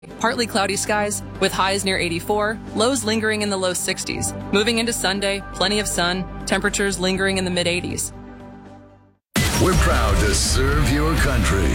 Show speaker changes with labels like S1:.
S1: Partly cloudy skies with highs near 84, lows lingering in the low 60s. Moving into Sunday, plenty of sun, temperatures lingering in the mid 80s.
S2: We're proud to serve your country.